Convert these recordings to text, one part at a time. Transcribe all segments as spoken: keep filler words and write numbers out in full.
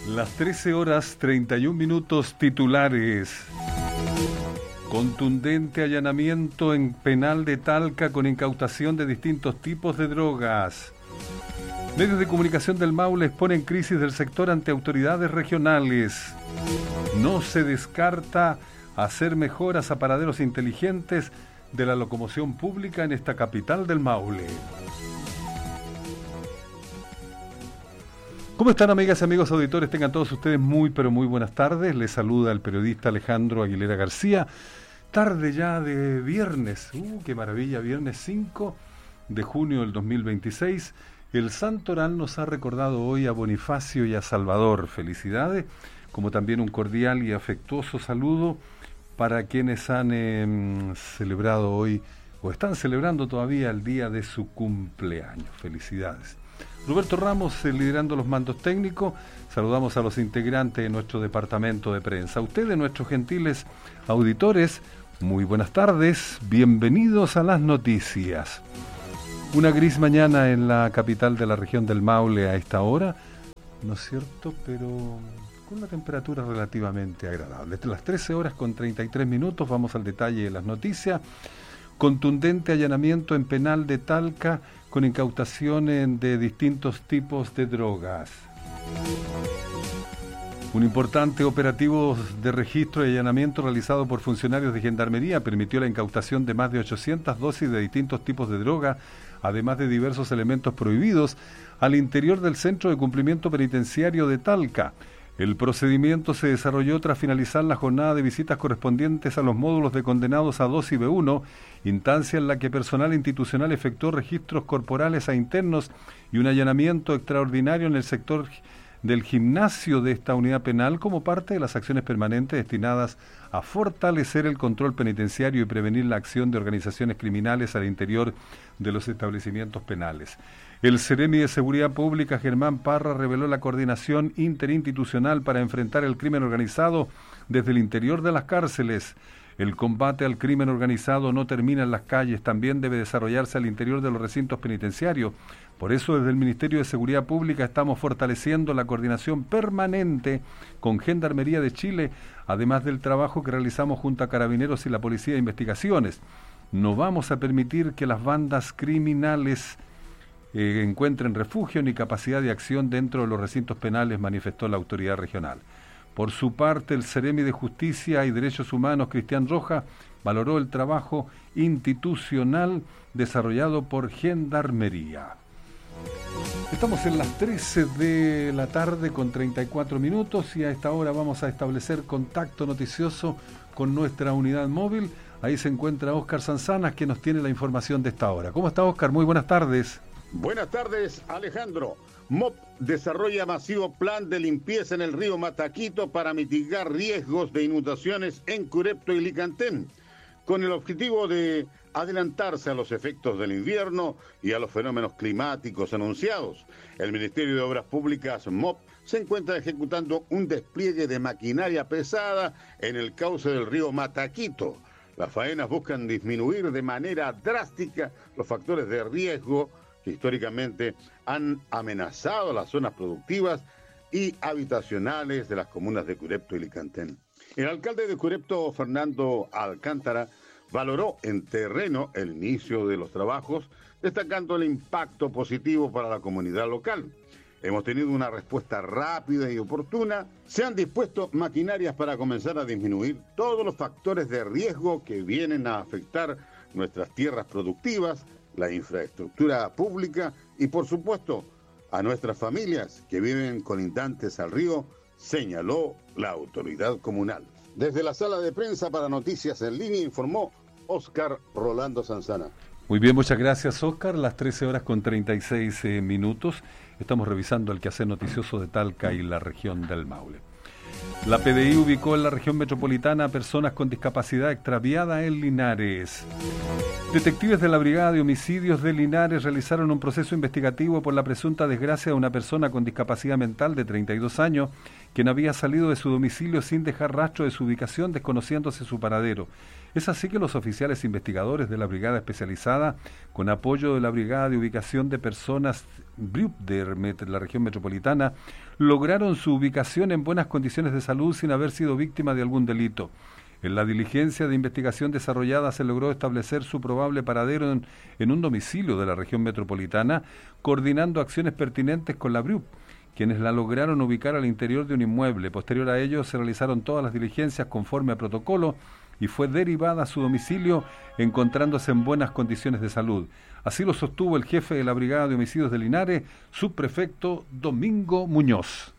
Las trece horas treinta y un minutos, titulares. Contundente allanamiento en penal de Talca con incautación de distintos tipos de drogas. Medios de comunicación del Maule exponen crisis del sector ante autoridades regionales. No se descarta hacer mejoras a paraderos inteligentes de la locomoción pública en esta capital del Maule. ¿Cómo están, amigas y amigos auditores? Tengan todos ustedes muy, pero muy buenas tardes. Les saluda el periodista Alejandro Aguilera García. Tarde ya de viernes. ¡Uh, qué maravilla! Viernes cinco de junio del dos mil veintiséis. El Santoral nos ha recordado hoy a Bonifacio y a Salvador. Felicidades, como también un cordial y afectuoso saludo para quienes han eh, celebrado hoy, o están celebrando todavía el día de su cumpleaños. Felicidades. Roberto Ramos eh, liderando los mandos técnicos. Saludamos a los integrantes de nuestro departamento de prensa. A ustedes, nuestros gentiles auditores, muy buenas tardes. Bienvenidos a las noticias. Una gris mañana en la capital de la región del Maule a esta hora, ¿no es cierto? Pero con una temperatura relativamente agradable. Desde las trece horas con treinta y tres minutos, vamos al detalle de las noticias. Contundente allanamiento en penal de Talca con incautación de distintos tipos de drogas. Un importante operativo de registro y allanamiento realizado por funcionarios de Gendarmería permitió la incautación de más de ochocientas dosis de distintos tipos de droga, además de diversos elementos prohibidos, al interior del Centro de Cumplimiento Penitenciario de Talca. El procedimiento se desarrolló tras finalizar la jornada de visitas correspondientes a los módulos de condenados A dos y B uno, instancia en la que personal institucional efectuó registros corporales a internos y un allanamiento extraordinario en el sector del gimnasio de esta unidad penal como parte de las acciones permanentes destinadas a fortalecer el control penitenciario y prevenir la acción de organizaciones criminales al interior de los establecimientos penales. El Ceremi de Seguridad Pública, Germán Parra, reveló la coordinación interinstitucional para enfrentar el crimen organizado desde el interior de las cárceles. El combate al crimen organizado no termina en las calles, también debe desarrollarse al interior de los recintos penitenciarios. Por eso, desde el Ministerio de Seguridad Pública estamos fortaleciendo la coordinación permanente con Gendarmería de Chile, además del trabajo que realizamos junto a Carabineros y la Policía de Investigaciones. No vamos a permitir que las bandas criminales eh, encuentren refugio ni capacidad de acción dentro de los recintos penales, manifestó la autoridad regional. Por su parte, el Ceremi de Justicia y Derechos Humanos, Cristian Roja, valoró el trabajo institucional desarrollado por Gendarmería. Estamos en las trece de la tarde con treinta y cuatro minutos y a esta hora vamos a establecer contacto noticioso con nuestra unidad móvil. Ahí se encuentra Óscar Sanzanas, que nos tiene la información de esta hora. ¿Cómo está, Óscar? Muy buenas tardes. Buenas tardes, Alejandro. M O P desarrolla masivo plan de limpieza en el río Mataquito para mitigar riesgos de inundaciones en Curepto y Licantén, con el objetivo de adelantarse a los efectos del invierno y a los fenómenos climáticos anunciados. El Ministerio de Obras Públicas, M O P, se encuentra ejecutando un despliegue de maquinaria pesada en el cauce del río Mataquito. Las faenas buscan disminuir de manera drástica los factores de riesgo que históricamente han amenazado las zonas productivas y habitacionales de las comunas de Curepto y Licantén. El alcalde de Curepto, Fernando Alcántara, valoró en terreno el inicio de los trabajos, destacando el impacto positivo para la comunidad local. Hemos tenido una respuesta rápida y oportuna. Se han dispuesto maquinarias para comenzar a disminuir todos los factores de riesgo que vienen a afectar nuestras tierras productivas, la infraestructura pública y, por supuesto, a nuestras familias que viven colindantes al río, señaló la autoridad comunal. Desde la sala de prensa para Noticias en Línea informó Óscar Rolando Sanzana. Muy bien, muchas gracias, Óscar. Las trece horas con treinta y seis eh, minutos. Estamos revisando el quehacer noticioso de Talca y la región del Maule. La P D I ubicó en la región metropolitana a personas con discapacidad extraviada en Linares. Detectives de la Brigada de Homicidios de Linares realizaron un proceso investigativo por la presunta desgracia de una persona con discapacidad mental de treinta y dos años, quien había salido de su domicilio sin dejar rastro de su ubicación, desconociéndose su paradero. Es así que los oficiales investigadores de la Brigada Especializada, con apoyo de la Brigada de Ubicación de Personas B R U P de la región metropolitana, lograron su ubicación en buenas condiciones de salud sin haber sido víctima de algún delito. En la diligencia de investigación desarrollada se logró establecer su probable paradero en, en un domicilio de la región metropolitana, coordinando acciones pertinentes con la B R U P, quienes la lograron ubicar al interior de un inmueble. Posterior a ello se realizaron todas las diligencias conforme a protocolo y fue derivada a su domicilio, encontrándose en buenas condiciones de salud. Así lo sostuvo el jefe de la Brigada de Homicidios de Linares, subprefecto Domingo Muñoz.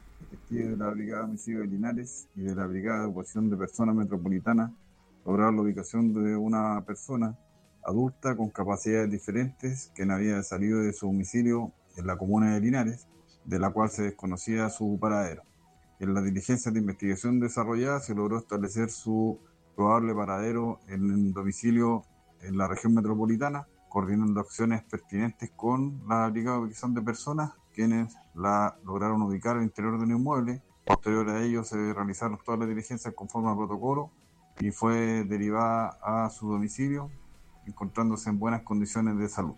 De la Brigada de Homicidios de Linares y de la Brigada de Ocupación de Personas Metropolitana lograron la ubicación de una persona adulta con capacidades diferentes que no había salido de su domicilio en la comuna de Linares, de la cual se desconocía su paradero. En las diligencias de investigación desarrolladas se logró establecer su probable paradero en un domicilio en la región metropolitana, coordinando acciones pertinentes con la Brigada de Ubicación de Personas, quienes la lograron ubicar al interior de un inmueble. Posterior a ello se realizaron todas las diligencias conforme al protocolo y fue derivada a su domicilio, encontrándose en buenas condiciones de salud.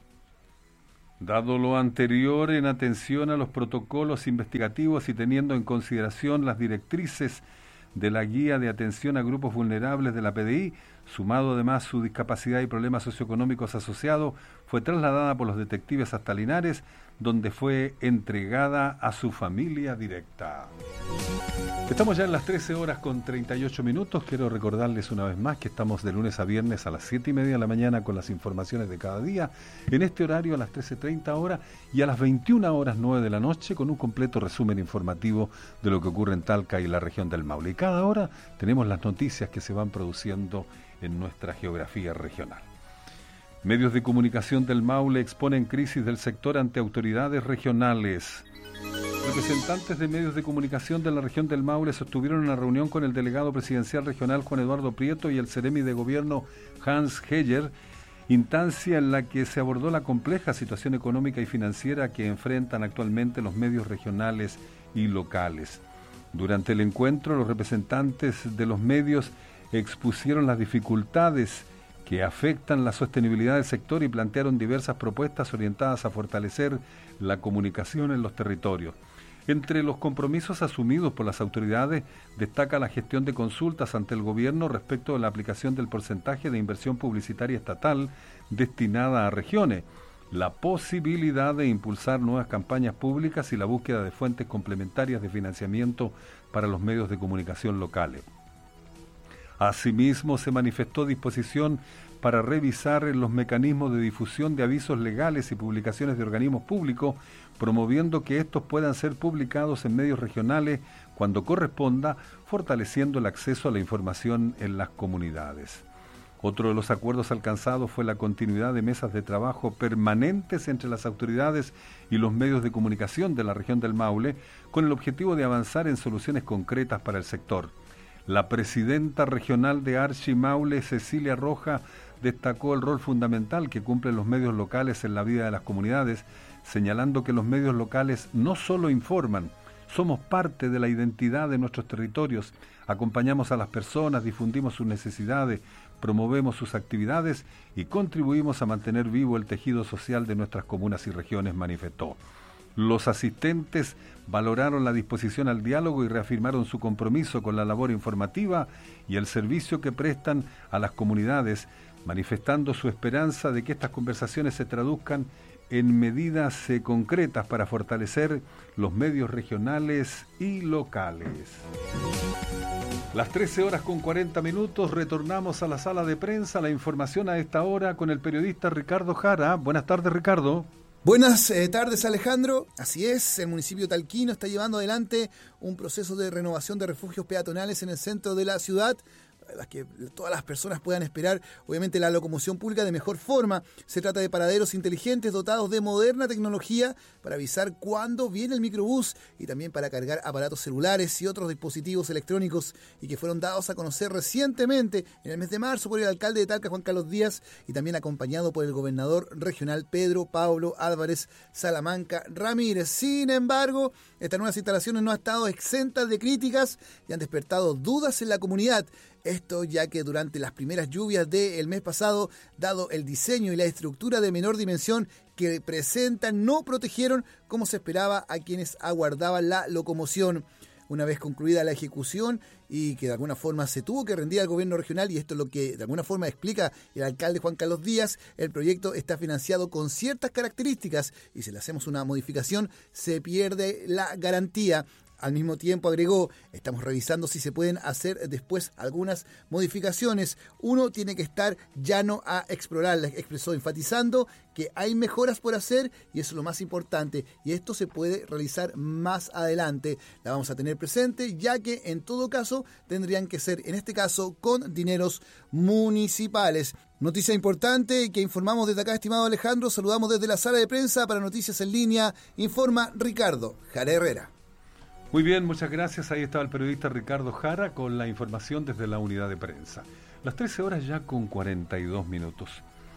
Dado lo anterior, en atención a los protocolos investigativos y teniendo en consideración las directrices de la Guía de Atención a Grupos Vulnerables de la P D I, sumado además su discapacidad y problemas socioeconómicos asociados, fue trasladada por los detectives hasta Linares, donde fue entregada a su familia directa. Estamos ya en las trece horas con treinta y ocho minutos. Quiero recordarles una vez más que estamos de lunes a viernes a las siete y media de la mañana con las informaciones de cada día, en este horario a las trece treinta horas y a las veintiuna horas nueve de la noche con un completo resumen informativo de lo que ocurre en Talca y la región del Maule. Y cada hora tenemos las noticias que se van produciendo en nuestra geografía regional. Medios de comunicación del Maule exponen crisis del sector ante autoridades regionales. Representantes de medios de comunicación de la región del Maule sostuvieron una reunión con el delegado presidencial regional Juan Eduardo Prieto y el seremi de gobierno Hans Heyer, instancia en la que se abordó la compleja situación económica y financiera que enfrentan actualmente los medios regionales y locales. Durante el encuentro, los representantes de los medios expusieron las dificultades que afectan la sostenibilidad del sector y plantearon diversas propuestas orientadas a fortalecer la comunicación en los territorios. Entre los compromisos asumidos por las autoridades destaca la gestión de consultas ante el gobierno respecto de la aplicación del porcentaje de inversión publicitaria estatal destinada a regiones, la posibilidad de impulsar nuevas campañas públicas y la búsqueda de fuentes complementarias de financiamiento para los medios de comunicación locales. Asimismo, se manifestó disposición para revisar los mecanismos de difusión de avisos legales y publicaciones de organismos públicos, promoviendo que estos puedan ser publicados en medios regionales cuando corresponda, fortaleciendo el acceso a la información en las comunidades. Otro de los acuerdos alcanzados fue la continuidad de mesas de trabajo permanentes entre las autoridades y los medios de comunicación de la región del Maule, con el objetivo de avanzar en soluciones concretas para el sector. La presidenta regional de Archi Maule, Cecilia Roja, destacó el rol fundamental que cumplen los medios locales en la vida de las comunidades, señalando que los medios locales no solo informan, somos parte de la identidad de nuestros territorios, acompañamos a las personas, difundimos sus necesidades, promovemos sus actividades y contribuimos a mantener vivo el tejido social de nuestras comunas y regiones, manifestó. Los asistentes valoraron la disposición al diálogo y reafirmaron su compromiso con la labor informativa y el servicio que prestan a las comunidades, manifestando su esperanza de que estas conversaciones se traduzcan en medidas eh, concretas para fortalecer los medios regionales y locales. Las trece horas con cuarenta minutos, retornamos a la sala de prensa. La información a esta hora con el periodista Ricardo Jara. Buenas tardes, Ricardo. Buenas eh, tardes, Alejandro. Así es, el municipio talquino está llevando adelante un proceso de renovación de refugios peatonales en el centro de la ciudad. las que todas las personas puedan esperar, obviamente, la locomoción pública de mejor forma. Se trata de paraderos inteligentes dotados de moderna tecnología para avisar cuándo viene el microbús y también para cargar aparatos celulares y otros dispositivos electrónicos, y que fueron dados a conocer recientemente en el mes de marzo por el alcalde de Talca, Juan Carlos Díaz, y también acompañado por el gobernador regional Pedro Pablo Álvarez Salamanca Ramírez. Sin embargo, estas nuevas instalaciones no han estado exentas de críticas y han despertado dudas en la comunidad. Esto ya que durante las primeras lluvias del mes pasado, dado el diseño y la estructura de menor dimensión que presentan, no protegieron como se esperaba a quienes aguardaban la locomoción. Una vez concluida la ejecución y que de alguna forma se tuvo que rendir al gobierno regional, y esto es lo que de alguna forma explica el alcalde Juan Carlos Díaz, el proyecto está financiado con ciertas características y si le hacemos una modificación se pierde la garantía. Al mismo tiempo agregó, estamos revisando si se pueden hacer después algunas modificaciones. Uno tiene que estar llano a explorar, expresó, enfatizando que hay mejoras por hacer y eso es lo más importante. Y esto se puede realizar más adelante. La vamos a tener presente, ya que en todo caso tendrían que ser, en este caso, con dineros municipales. Noticia importante que informamos desde acá, estimado Alejandro. Saludamos desde la sala de prensa para Noticias en Línea. Informa Ricardo Jara Herrera. Muy bien, muchas gracias. Ahí estaba el periodista Ricardo Jara con la información desde la unidad de prensa. Las trece horas ya con cuarenta y dos minutos.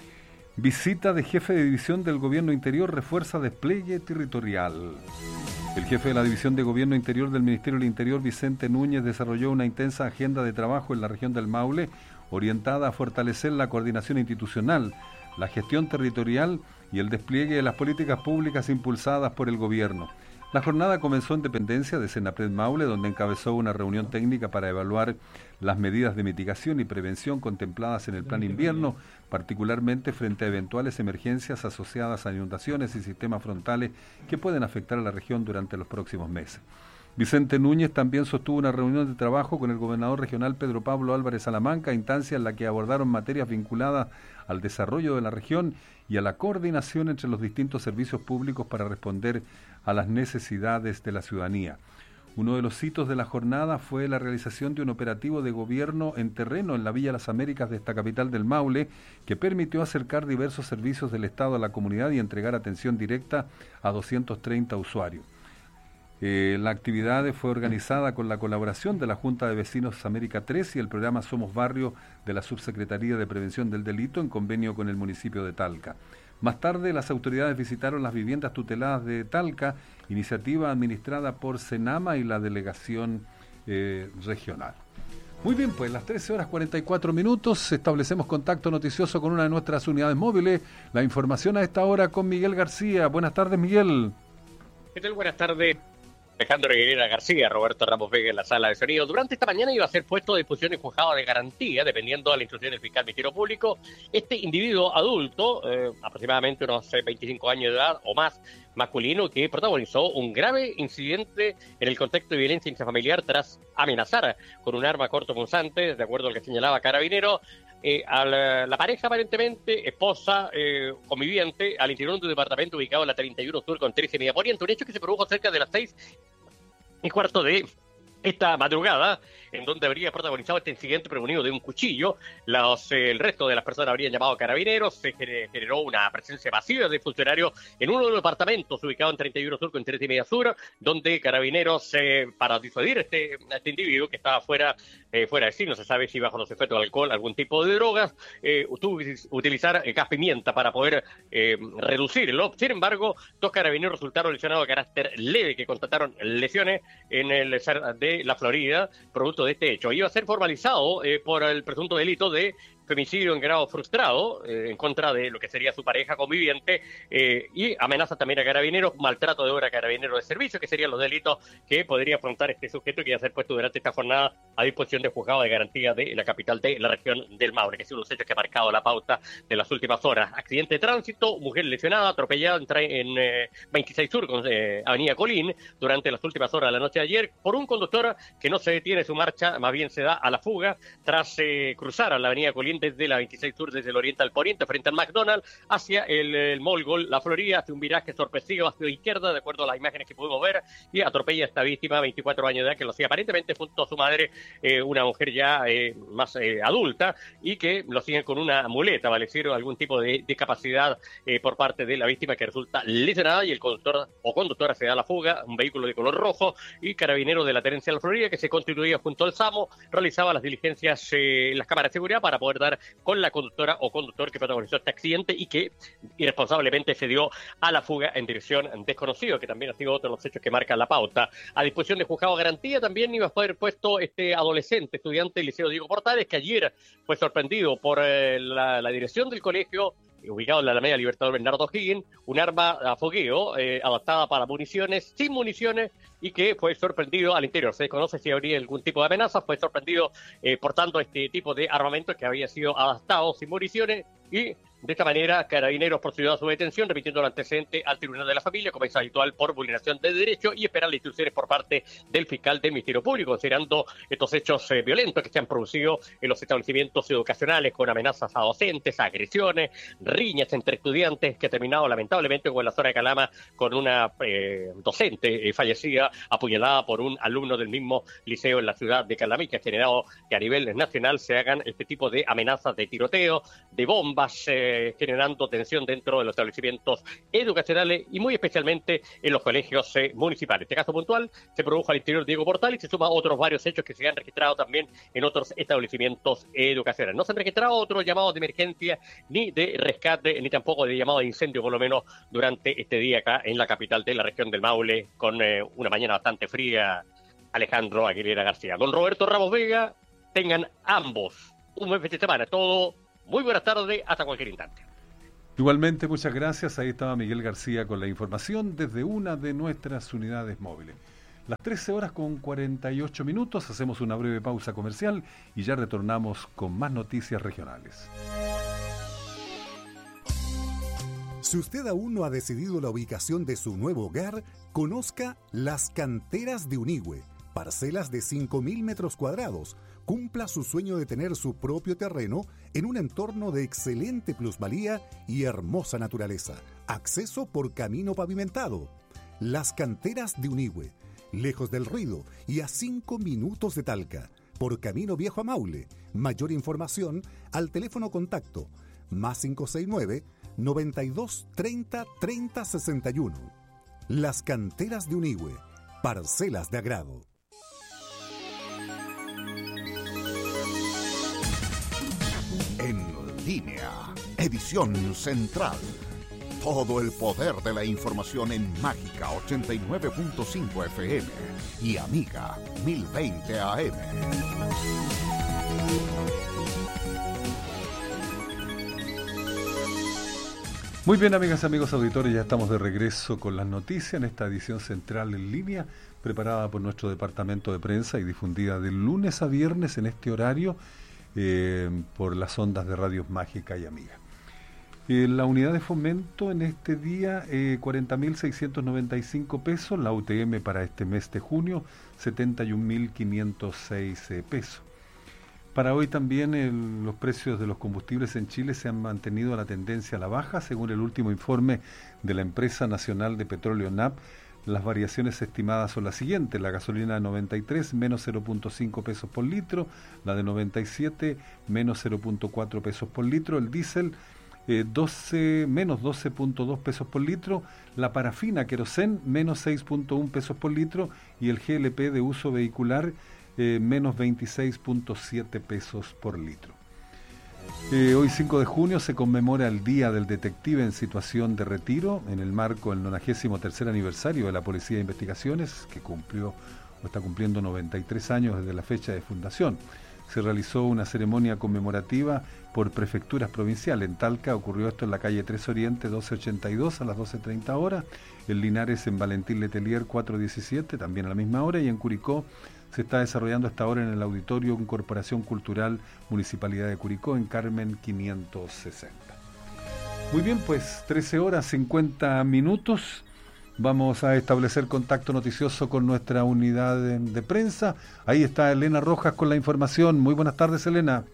Visita de jefe de división del Gobierno Interior refuerza despliegue territorial. El jefe de la División de Gobierno Interior del Ministerio del Interior, Vicente Núñez, desarrolló una intensa agenda de trabajo en la región del Maule, orientada a fortalecer la coordinación institucional, la gestión territorial y el despliegue de las políticas públicas impulsadas por el Gobierno. La jornada comenzó en dependencia de Senapred Maule, donde encabezó una reunión técnica para evaluar las medidas de mitigación y prevención contempladas en el Plan Invierno, particularmente frente a eventuales emergencias asociadas a inundaciones y sistemas frontales que pueden afectar a la región durante los próximos meses. Vicente Núñez también sostuvo una reunión de trabajo con el gobernador regional Pedro Pablo Álvarez Salamanca, instancia en la que abordaron materias vinculadas al desarrollo de la región y a la coordinación entre los distintos servicios públicos para responder a las necesidades de la ciudadanía. Uno de los hitos de la jornada fue la realización de un operativo de gobierno en terreno en la Villa Las Américas de esta capital del Maule, que permitió acercar diversos servicios del Estado a la comunidad y entregar atención directa a doscientos treinta usuarios. Eh, la actividad fue organizada con la colaboración de la Junta de Vecinos América tres y el programa Somos Barrio de la Subsecretaría de Prevención del Delito en convenio con el municipio de Talca. Más tarde, las autoridades visitaron las viviendas tuteladas de Talca, iniciativa administrada por Senama y la delegación eh, regional. Muy bien, pues las trece horas cuarenta y cuatro minutos, establecemos contacto noticioso con una de nuestras unidades móviles. La información a esta hora con Miguel García. Buenas tardes, Miguel. ¿Qué tal? Buenas tardes. Alejandro Aguilera García, Roberto Ramos Vega en la sala de sonido. Durante esta mañana iba a ser puesto a disposición y juzgado de garantía, dependiendo de la instrucción del fiscal Ministerio Público, este individuo adulto, eh, aproximadamente unos veinticinco años de edad o más, masculino, que protagonizó un grave incidente en el contexto de violencia intrafamiliar tras amenazar con un arma cortopunzante, de acuerdo a lo que señalaba Carabinero, eh, a la, la pareja aparentemente esposa eh, conviviente al interior de un departamento ubicado en la treinta y uno Sur con trece y media Poniente, un hecho que se produjo cerca de las seis y cuarto de esta madrugada, en donde habría protagonizado este incidente prevenido de un cuchillo. Los, eh, el resto de las personas habrían llamado a carabineros. Se generó una presencia masiva de funcionarios en uno de los departamentos ubicados en treinta y uno Sur con trece y media Sur, donde carabineros, eh, para disuadir a este, a este individuo que estaba fuera, eh, fuera de sí, no se sabe si bajo los efectos de alcohol, algún tipo de drogas, eh, tuvo que utilizar eh, gas pimienta para poder eh, reducirlo. Sin embargo, dos carabineros resultaron lesionados de carácter leve, que constataron lesiones en el de la Florida, producto de este hecho. Iba a ser formalizado eh, por el presunto delito de femicidio en grado frustrado, eh, en contra de lo que sería su pareja conviviente, eh, y amenaza también a carabineros, maltrato de obra a carabineros de servicio, que serían los delitos que podría afrontar este sujeto, que iba a ser puesto durante esta jornada a disposición del juzgado de garantía de la capital de la región del Maule, que son los hechos que ha marcado la pauta de las últimas horas. Accidente de tránsito, mujer lesionada, atropellada en, en eh, veintiséis Sur con eh, Avenida Colín, durante las últimas horas de la noche de ayer, por un conductor que no se detiene su marcha, más bien se da a la fuga, tras eh, cruzar a la Avenida Colín también desde la veintiséis Sur, desde el oriente al poniente, frente al McDonald's, hacia el, el Mall Gol La Florida, hace un viraje sorpresivo hacia la izquierda, de acuerdo a las imágenes que pudimos ver, y atropella a esta víctima, veinticuatro años de edad, que lo hacía aparentemente junto a su madre, eh, una mujer ya eh, más eh, adulta, y que lo siguen con una muleta, vale decir, algún tipo de discapacidad eh, por parte de la víctima, que resulta lesionada, y el conductor o conductora se da la fuga, un vehículo de color rojo, y carabinero de la Tenencia de la Florida, que se constituía junto al SAMO, realizaba las diligencias eh, en las cámaras de seguridad para poder dar con la conductora o conductor que protagonizó este accidente y que irresponsablemente se dio a la fuga en dirección desconocido, que también ha sido otro de los hechos que marcan la pauta. A disposición de juzgado de garantía también iba a poder puesto este adolescente, estudiante del Liceo Diego Portales, que ayer fue sorprendido por eh, la, la dirección del colegio, ubicado en la Alameda Libertador Bernardo O'Higgins, un arma a fogueo eh, adaptada para municiones, sin municiones, y que fue sorprendido al interior. Se desconoce si habría algún tipo de amenaza, fue sorprendido eh, portando este tipo de armamento que había sido adaptado sin municiones, y de esta manera Carabineros procedió a su detención, repitiendo el antecedente al Tribunal de la Familia, como es habitual, por vulneración de derecho, y esperar las instrucciones por parte del fiscal del Ministerio Público, considerando estos hechos eh, violentos que se han producido en los establecimientos educacionales, con amenazas a docentes, agresiones, riñas entre estudiantes, que ha terminado lamentablemente con la zona de Calama con una eh, docente eh, fallecida, apuñalada por un alumno del mismo liceo en la ciudad de Calama, que ha generado que a nivel nacional se hagan este tipo de amenazas de tiroteo, de bombas, eh, generando tensión dentro de los establecimientos educacionales y muy especialmente en los colegios eh, municipales. Este caso puntual se produjo al interior de Diego Portales y se suma a otros varios hechos que se han registrado también en otros establecimientos educacionales. No se han registrado otros llamados de emergencia, ni de rescate, ni tampoco de llamado de incendio, por lo menos durante este día acá en la capital de la región del Maule, con eh, una mañana bastante fría. Alejandro Aguilera García. Don Roberto Ramos Vega, tengan ambos un buen fin de semana. Todo muy buenas tardes, hasta cualquier instante. Igualmente, muchas gracias. Ahí estaba Miguel García con la información desde una de nuestras unidades móviles. Las trece horas con cuarenta y ocho minutos, hacemos una breve pausa comercial y ya retornamos con más noticias regionales. Si usted aún no ha decidido la ubicación de su nuevo hogar, conozca Las Canteras de Unigüe, parcelas de cinco mil metros cuadrados. Cumpla su sueño de tener su propio terreno en un entorno de excelente plusvalía y hermosa naturaleza. Acceso por camino pavimentado. Las Canteras de Unigüe, lejos del ruido y a cinco minutos de Talca, por camino viejo a Maule. Mayor información al teléfono contacto más cinco seis nueve, noventa y dos, treinta, treinta, sesenta y uno. Las Canteras de Unigüe, parcelas de agrado. En línea, edición central. Todo el poder de la información en Mágica ochenta y nueve punto cinco F M y Amiga mil veinte A M. Muy bien, amigas y amigos auditores, ya estamos de regreso con las noticias en esta edición central en línea, preparada por nuestro departamento de prensa y difundida de lunes a viernes en este horario eh, por las ondas de Radios Mágica y Amiga. Eh, la unidad de fomento en este día, eh, cuarenta mil seiscientos noventa y cinco pesos, la U T M para este mes de junio, setenta y un mil quinientos seis eh, pesos. Para hoy también el, los precios de los combustibles en Chile se han mantenido la tendencia a la baja, según el último informe de la Empresa Nacional de Petróleo N A P. Las variaciones estimadas son las siguientes: la gasolina de noventa y tres, menos cero punto cinco pesos por litro, la de noventa y siete, menos cero punto cuatro pesos por litro, el diésel, eh, doce, menos doce punto dos pesos por litro, la parafina querosén, menos seis punto uno pesos por litro, y el G L P de uso vehicular, Eh, menos veintiséis punto siete pesos por litro. Eh, hoy cinco de junio se conmemora el Día del Detective en situación de retiro, en el marco del noventa y tres aniversario de la Policía de Investigaciones, que cumplió o está cumpliendo noventa y tres años desde la fecha de fundación. Se realizó una ceremonia conmemorativa por prefecturas provinciales. En Talca ocurrió esto en la calle tres Oriente doce ochenta y dos a las doce treinta horas, en Linares en Valentín Letelier cuatro diecisiete también a la misma hora, y en Curicó se está desarrollando hasta ahora en el auditorio Corporación Cultural Municipalidad de Curicó en Carmen quinientos sesenta. Muy bien, pues trece horas cincuenta minutos. Vamos a establecer contacto noticioso con nuestra unidad de, de prensa. Ahí está Elena Rojas con la información. Muy buenas tardes, Elena.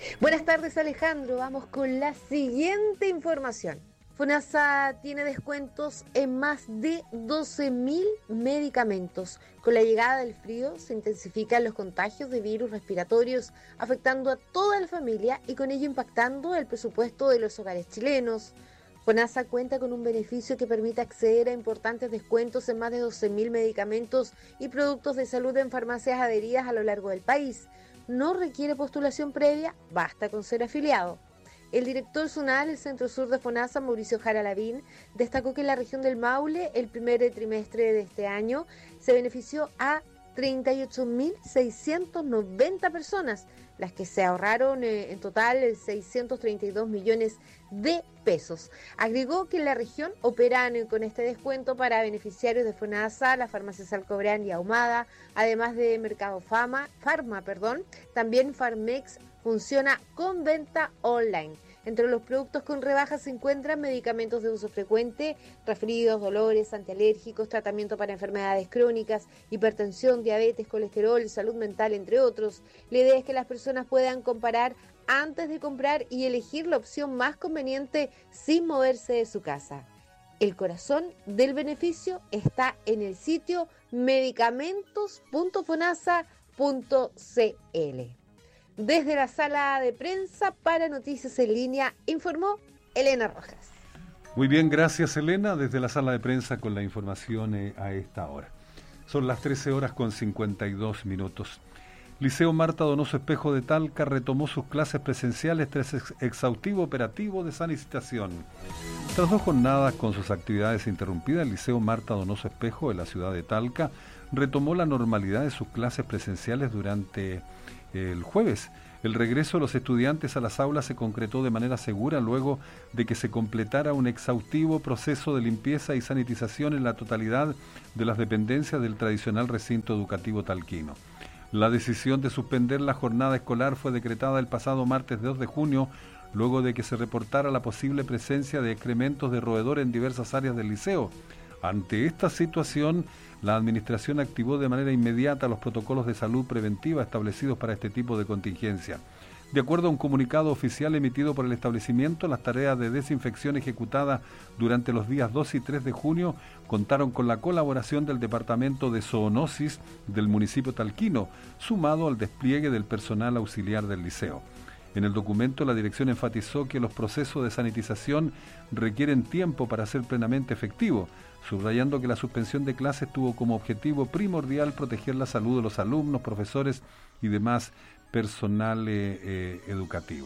Buenas tardes, Alejandro. Vamos con la siguiente información. FONASA tiene descuentos en más de doce mil medicamentos. Con la llegada del frío se intensifican los contagios de virus respiratorios, afectando a toda la familia y con ello impactando el presupuesto de los hogares chilenos. FONASA cuenta con un beneficio que permite acceder a importantes descuentos en más de doce mil medicamentos y productos de salud en farmacias adheridas a lo largo del país. No requiere postulación previa, basta con ser afiliado. El director zonal del Centro Sur de FONASA, Mauricio Jara Lavín, destacó que en la región del Maule, el primer trimestre de este año, se benefició a treinta y ocho mil seiscientas noventa personas, las que se ahorraron eh, en total seiscientos treinta y dos millones de pesos. Agregó que en la región operan eh, con este descuento para beneficiarios de FONASA, las farmacias Alcobrán y Ahumada, además de Mercado Fama, Farma, perdón, también Farmex funciona con venta online. Entre los productos con rebajas se encuentran medicamentos de uso frecuente, resfríos, dolores, antialérgicos, tratamiento para enfermedades crónicas, hipertensión, diabetes, colesterol, salud mental, entre otros. La idea es que las personas puedan comparar antes de comprar y elegir la opción más conveniente sin moverse de su casa. El corazón del beneficio está en el sitio medicamentos punto fonasa punto c l. Desde la sala de prensa para Noticias en Línea, informó Elena Rojas. Muy bien, gracias Elena, desde la sala de prensa con la información eh, a esta hora. Son las trece horas con cincuenta y dos minutos. Liceo Marta Donoso Espejo de Talca retomó sus clases presenciales tras ex exhaustivo operativo de sanitización. Tras dos jornadas con sus actividades interrumpidas, el Liceo Marta Donoso Espejo de la ciudad de Talca retomó la normalidad de sus clases presenciales durante el jueves. El regreso de los estudiantes a las aulas se concretó de manera segura luego de que se completara un exhaustivo proceso de limpieza y sanitización en la totalidad de las dependencias del tradicional recinto educativo talquino. La decisión de suspender la jornada escolar fue decretada el pasado martes dos de junio, luego de que se reportara la posible presencia de excrementos de roedor en diversas áreas del liceo. Ante esta situación, la administración activó de manera inmediata los protocolos de salud preventiva establecidos para este tipo de contingencia. De acuerdo a un comunicado oficial emitido por el establecimiento, las tareas de desinfección ejecutadas durante los días dos y tres de junio contaron con la colaboración del Departamento de Zoonosis del municipio talquino, sumado al despliegue del personal auxiliar del liceo. En el documento, la dirección enfatizó que los procesos de sanitización requieren tiempo para ser plenamente efectivos, subrayando que la suspensión de clases tuvo como objetivo primordial proteger la salud de los alumnos, profesores y demás personal eh, eh, educativo.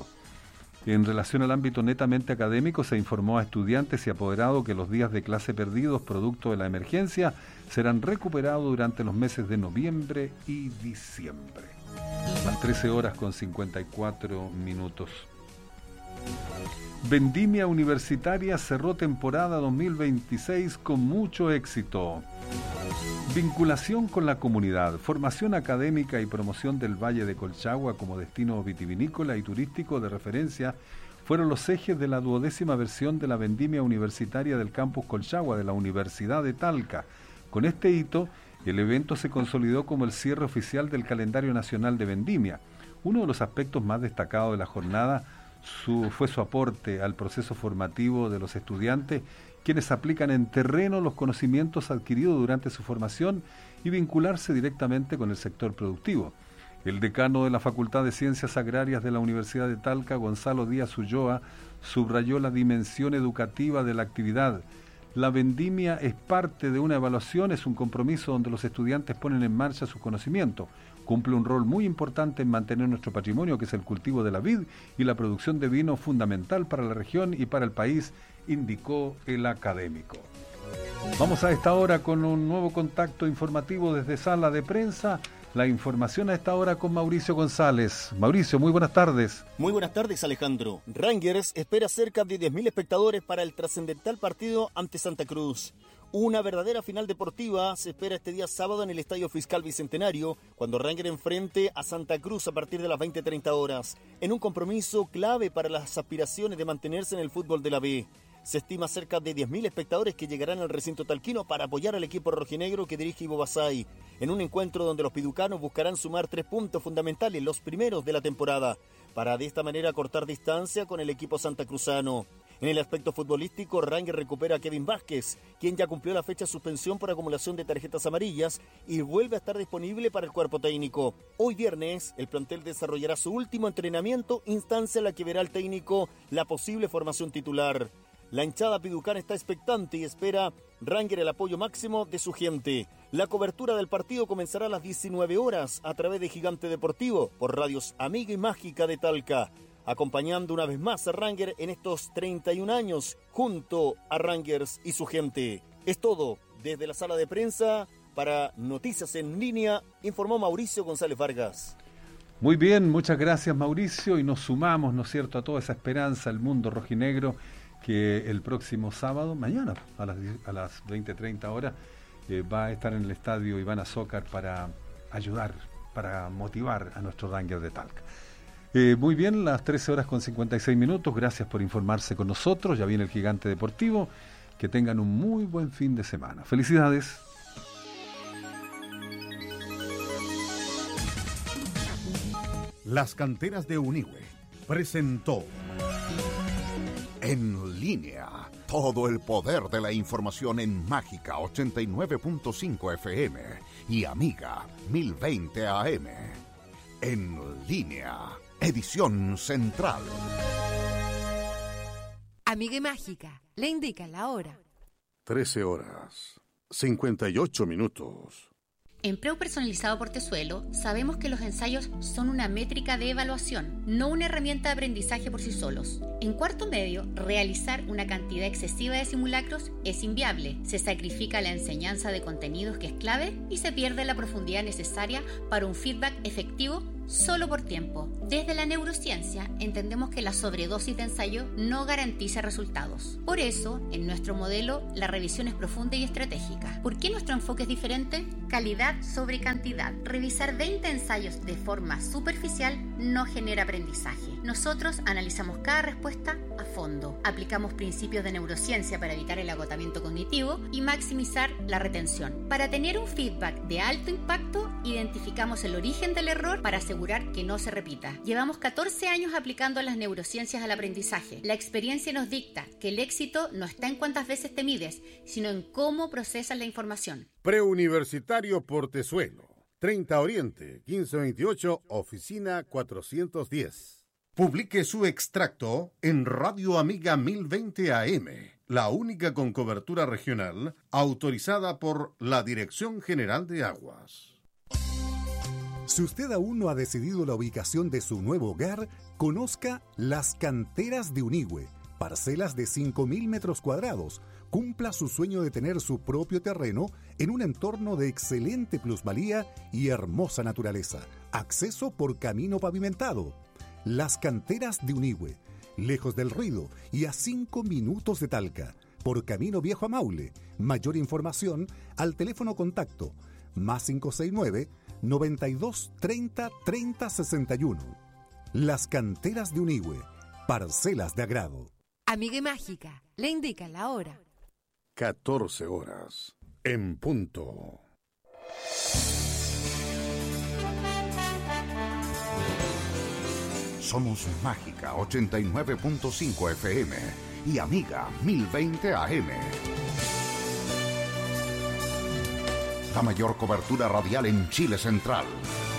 En relación al ámbito netamente académico, se informó a estudiantes y apoderados que los días de clase perdidos producto de la emergencia serán recuperados durante los meses de noviembre y diciembre. Las trece horas con cincuenta y cuatro minutos. Vendimia Universitaria cerró temporada dos mil veintiséis con mucho éxito. Vinculación con la comunidad, formación académica y promoción del Valle de Colchagua como destino vitivinícola y turístico de referencia fueron los ejes de la duodécima versión de la Vendimia Universitaria del Campus Colchagua de la Universidad de Talca. Con este hito, el evento se consolidó como el cierre oficial del calendario nacional de Vendimia. Uno de los aspectos más destacados de la jornada su, fue su aporte al proceso formativo de los estudiantes, quienes aplican en terreno los conocimientos adquiridos durante su formación y vincularse directamente con el sector productivo. El decano de la Facultad de Ciencias Agrarias de la Universidad de Talca, Gonzalo Díaz Ulloa, subrayó la dimensión educativa de la actividad. La vendimia es parte de una evaluación, es un compromiso donde los estudiantes ponen en marcha su conocimiento. Cumple un rol muy importante en mantener nuestro patrimonio, que es el cultivo de la vid y la producción de vino, fundamental para la región y para el país, indicó el académico. Vamos a esta hora con un nuevo contacto informativo desde sala de prensa. La información a esta hora con Mauricio González. Mauricio, muy buenas tardes. Muy buenas tardes, Alejandro. Rangers espera cerca de diez mil espectadores para el trascendental partido ante Santa Cruz. Una verdadera final deportiva se espera este día sábado en el Estadio Fiscal Bicentenario, cuando Rangers enfrente a Santa Cruz a partir de las veinte treinta horas, en un compromiso clave para las aspiraciones de mantenerse en el fútbol de la B. Se estima cerca de diez mil espectadores que llegarán al recinto talquino para apoyar al equipo rojinegro que dirige Ivo Basay, en un encuentro donde los piducanos buscarán sumar tres puntos fundamentales, los primeros de la temporada. para de esta manera cortar distancia con el equipo santacruzano. En el aspecto futbolístico, Rangers recupera a Kevin Vázquez, quien ya cumplió la fecha de suspensión por acumulación de tarjetas amarillas y vuelve a estar disponible para el cuerpo técnico. Hoy viernes, el plantel desarrollará su último entrenamiento, instancia en la que verá el técnico la posible formación titular. La hinchada piducana está expectante y espera Rangers el apoyo máximo de su gente. La cobertura del partido comenzará a las diecinueve horas a través de Gigante Deportivo por Radios Amiga y Mágica de Talca, acompañando una vez más a Rangers en estos treinta y un años junto a Rangers y su gente. Es todo desde la sala de prensa. Para Noticias en Línea, informó Mauricio González Vargas. Muy bien, muchas gracias Mauricio, y nos sumamos, ¿no es cierto?, a toda esa esperanza, al mundo rojinegro, que el próximo sábado, mañana a las, a las veinte treinta horas, eh, va a estar en el estadio Iván Azócar para ayudar, para motivar a nuestros Rangers de Talca. Eh, muy bien, las trece horas con cincuenta y seis minutos, gracias por informarse con nosotros, ya viene el Gigante Deportivo, que tengan un muy buen fin de semana. Felicidades. Las Canteras de Unigüe presentó En Línea, todo el poder de la información en Mágica ochenta y nueve punto cinco F M y Amiga mil veinte A M. En Línea, edición central. Amiga y Mágica, le indica la hora. trece horas, cincuenta y ocho minutos. En Preu Personalizado Portezuelo sabemos que los ensayos son una métrica de evaluación, no una herramienta de aprendizaje por sí solos. En cuarto medio, realizar una cantidad excesiva de simulacros es inviable. Se sacrifica la enseñanza de contenidos, que es clave, y se pierde la profundidad necesaria para un feedback efectivo solo por tiempo. Desde la neurociencia entendemos que la sobredosis de ensayo no garantiza resultados. Por eso, en nuestro modelo, la revisión es profunda y estratégica. ¿Por qué nuestro enfoque es diferente? Calidad sobre cantidad. Revisar veinte ensayos de forma superficial no genera aprendizaje. Nosotros analizamos cada respuesta a fondo. Aplicamos principios de neurociencia para evitar el agotamiento cognitivo y maximizar la retención. Para tener un feedback de alto impacto, identificamos el origen del error para asegurar que no se repita. Llevamos catorce años aplicando las neurociencias al aprendizaje. La experiencia nos dicta que el éxito no está en cuántas veces te mides, sino en cómo procesas la información. Preuniversitario Portezuelo, treinta Oriente, quince veintiocho, oficina cuatrocientos diez. Publique su extracto en Radio Amiga mil veinte A M, la única con cobertura regional autorizada por la Dirección General de Aguas. Si usted aún no ha decidido la ubicación de su nuevo hogar, conozca Las Canteras de Unigüe, parcelas de cinco mil metros cuadrados. Cumpla su sueño de tener su propio terreno en un entorno de excelente plusvalía y hermosa naturaleza. Acceso por camino pavimentado. Las Canteras de Unigüe, lejos del ruido y a cinco minutos de Talca, por Camino Viejo a Maule. Mayor información al teléfono contacto más cinco seis nueve, noventa y dos, treinta, treinta, sesenta y uno. Las Canteras de Unigüe, parcelas de agrado. Amiga y Mágica, le indica la hora. catorce horas, en punto. Somos Mágica ochenta y nueve punto cinco F M y Amiga mil veinte A M. La mayor cobertura radial en Chile Central.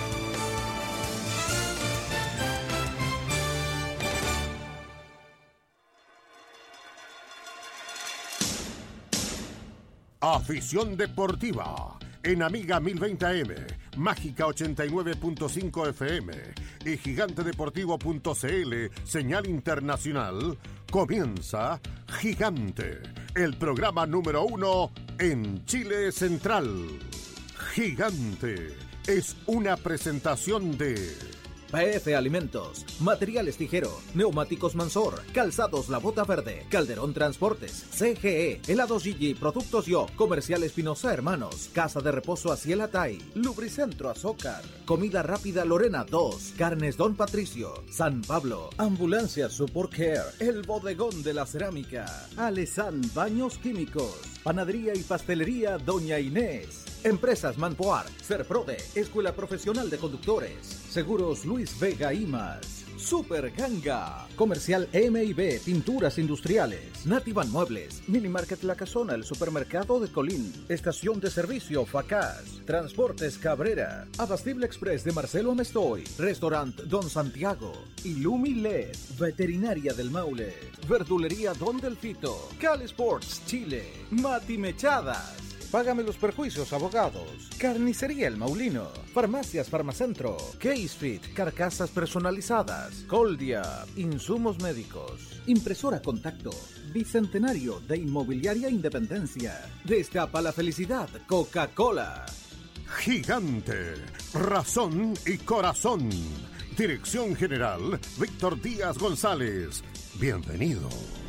Afición deportiva en Amiga mil veinte A M, Mágica ochenta y nueve punto cinco F M y gigante deportivo punto c l, señal internacional. Comienza Gigante, el programa número uno en Chile Central. Gigante es una presentación de P F Alimentos, Materiales Tijero, Neumáticos Mansor, Calzados La Bota Verde, Calderón Transportes, C G E, Helados Gigi, Productos Yo, Comercial Espinosa Hermanos, Casa de Reposo Aciel Tai, Lubricentro Azócar, Comida Rápida Lorena dos, Carnes Don Patricio, San Pablo, Ambulancia Support Care, El Bodegón de la Cerámica, Alesan Baños Químicos, Panadería y Pastelería Doña Inés, Empresas Manpoar, Serprode, Escuela Profesional de Conductores, Seguros Luis Vega y más. Super Ganga. Comercial M y B, Pinturas Industriales. Nativan Muebles. Minimarket La Casona, el supermercado de Colín. Estación de servicio Facaz. Transportes Cabrera. Abastible Express de Marcelo Amestoy. Restaurant Don Santiago. Illumi L E D. Veterinaria del Maule. Verdulería Don Delfito. Cal Sports Chile. Mati Mechadas. Págame los perjuicios, abogados. Carnicería El Maulino. Farmacias Farmacentro. Case Fit. Carcasas personalizadas. Coldia. Insumos médicos. Impresora Contacto. Bicentenario de Inmobiliaria Independencia. Destapa la felicidad. Coca-Cola. Gigante. Razón y corazón. Dirección General Víctor Díaz González. Bienvenido.